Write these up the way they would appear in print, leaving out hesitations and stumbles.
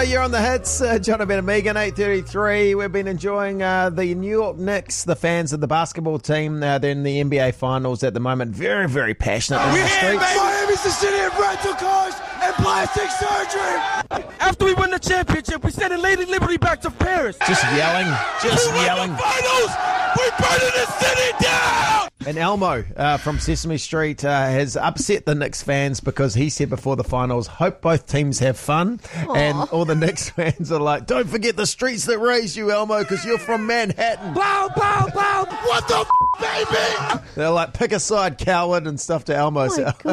You're on the hits. John Ben and Megan, 8:33. We've been enjoying the New York Knicks, the fans of the basketball team. They're in the NBA Finals at the moment. Very, very passionate in the streets. Miami's the city of rental cars and plastic surgery. After we win the championship, we send Lady Liberty back to Paris. Just yelling. Finals! We're burning the city down! And Elmo from Sesame Street has upset the Knicks fans because he said before the finals, hope both teams have fun. Aww. And all the Knicks fans are like, don't forget the streets that raised you, Elmo, because you're from Manhattan. Bow, bow, bow. What the baby? They're like, pick a side, coward, and stuff to Elmo. Oh my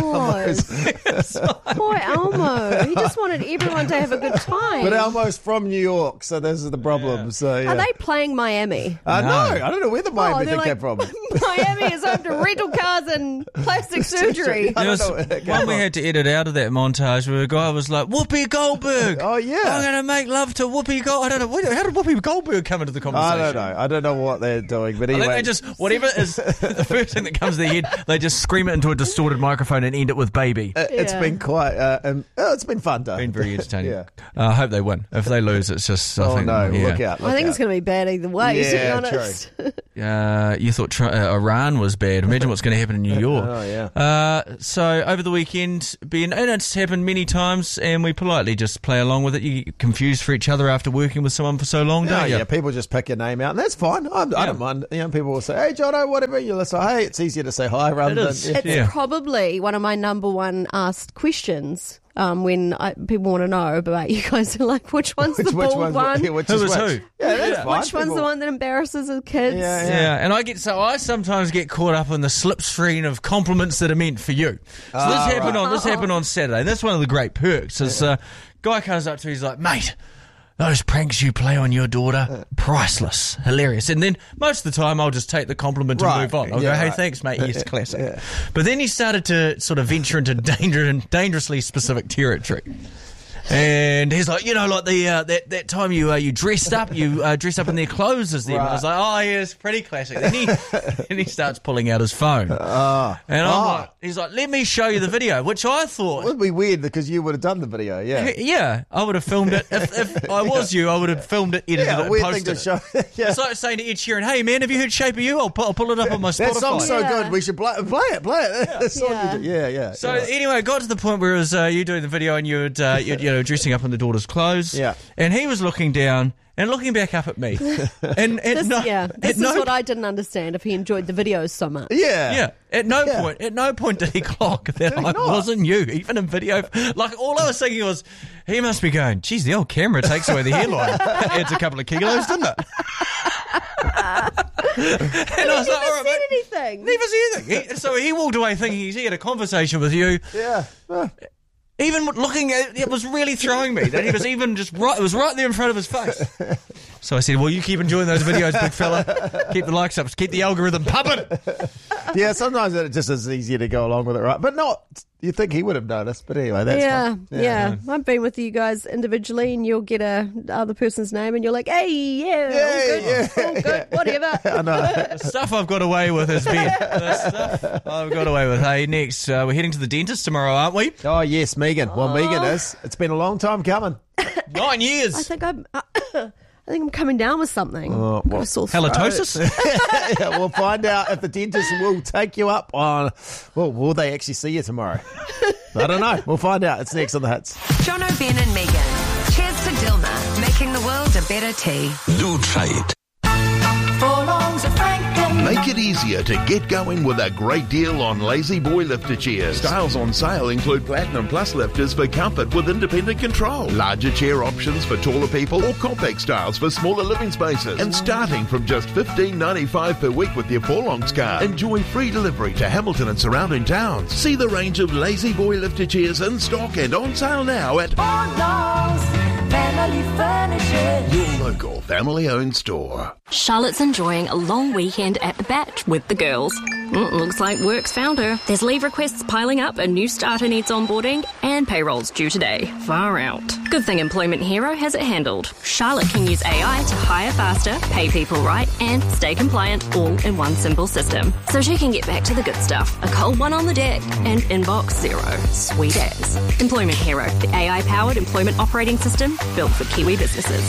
God. Poor Elmo. He just wanted everyone to have a good time. But Elmo's from New York, so this is the problem. Yeah. So, yeah. Are they playing Miami? No, I don't know where the Miami thing came from. Miami is home to rental cars and plastic surgery. There was one we had to edit out of that montage where a guy was like, Whoopi Goldberg. Oh, yeah. I'm going to make love to Whoopi Goldberg. I don't know. How did Whoopi Goldberg come into the conversation? I don't know what they're doing. But anyway. I think they just, whatever is the first thing that comes to their head, they just scream it into a distorted microphone and end it with baby. It's been quite, it's been fun, though. Been very entertaining. Yeah. I hope they win. If they lose, it's just, look out. I think it's going to be bad either way, to be honest. You thought Iran was bad. Imagine what's going to happen in New York. Oh, yeah. So over the weekend, and it's happened many times, and we politely just play along with it. You get confused for each other after working with someone for so long, don't you? Yeah, people just pick your name out, and that's fine. I don't mind. People will say, hey, Jono, whatever. You'll say, hey, it's easier to say hi rather than... It's probably one of my number one asked questions. When people want to know about you guys, are like, which one's the bald one? Who is who? Yeah, that's fine. Which one's the one that embarrasses the kids? Yeah. And I sometimes get caught up in the slipstream of compliments that are meant for you. So this happened on Saturday. And that's one of the great perks. Is guy comes up to me, he's like, mate, those pranks you play on your daughter, priceless, hilarious. And then most of the time I'll just take the compliment and move on. I'll go, hey, thanks, mate. Yes, classic. Yeah. But then he started to sort of venture into dangerously specific territory. And he's like, like the that time you dressed up, dressed up in their clothes as them. Right. I was like, oh, yeah, it's pretty classic. Then he starts pulling out his phone. He's like, let me show you the video, which I thought... It would be weird because you would have done the video, yeah. Yeah, I would have filmed it. If I was you, I would have filmed it, edited it, and weird posted thing to show. Yeah. It's like saying to Ed Sheeran, hey, man, have you heard Shape of You? I'll pull it up on my Spotify. That song's so good, we should play it. Yeah. So anyway, it got to the point where it was you doing the video and you'd dressing up in the daughter's clothes. Yeah. And he was looking down and looking back up at me. And this is what I didn't understand, if he enjoyed the videos so much. Yeah. At no point did he clock that I wasn't you, even in video. Like, all I was thinking was, he must be going, geez, the old camera takes away the hairline. Adds a couple of kilos, doesn't it? And I was like, all right, mate. Anything. Never said anything. So he walked away thinking he had a conversation with you. Yeah. Even looking at it, was really throwing me that he was even just right. It was right there in front of his face. So I said, well, you keep enjoying those videos, big fella. Keep the likes up. Keep the algorithm pumping. Yeah, sometimes it just is easier to go along with it, right? But not, you think he would have noticed. But anyway, that's fine. Yeah. I've been with you guys individually, and you'll get a other person's name, and you're like, hey, all good, whatever. I know. The stuff I've got away with has been the stuff I've got away with. Hey, next, we're heading to the dentist tomorrow, aren't we? Oh, yes, Megan. Well, Megan is. It's been a long time coming. 9 years. I think I'm coming down with something. Halitosis? Yeah, we'll find out if the dentist will take you up on... Well, will they actually see you tomorrow? I don't know. We'll find out. It's next on The Hits. Jono, Ben and Megan. Cheers to Dilma, making the world a better tea. Do try it. Make it easier to get going with a great deal on Lazy Boy lifter chairs. Styles on sale include Platinum Plus lifters for comfort with independent control, larger chair options for taller people, or compact styles for smaller living spaces. And starting from just $15.95 per week with your Forlongs card, enjoy free delivery to Hamilton and surrounding towns. See the range of Lazy Boy lifter chairs in stock and on sale now at Forlongs Family Furniture, your local family-owned store. Charlotte's enjoying a long weekend at the Bat with the girls. Looks like work's found her. There's leave requests piling up, a new starter needs onboarding, and payroll's due today. Far out. Good thing Employment Hero has it handled. Charlotte can use AI to hire faster, pay people right, and stay compliant all in one simple system. So she can get back to the good stuff. A cold one on the deck and inbox zero. Sweet as. Employment Hero, the AI-powered employment operating system built for Kiwi businesses.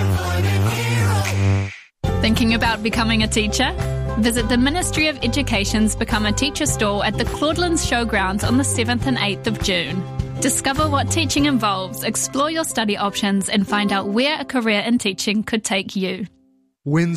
Thinking about becoming a teacher? Visit the Ministry of Education's Become a Teacher stall at the Claudelands Showgrounds on the 7th and 8th of June. Discover what teaching involves, explore your study options, and find out where a career in teaching could take you. When